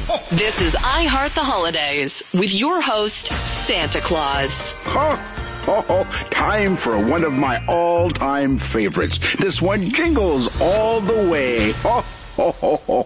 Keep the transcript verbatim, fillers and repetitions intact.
This is I Heart the Holidays with your host, Santa Claus. Ho, ho, time for one of my all-time favorites. This one jingles all the way. Ho, ho, ho, ho.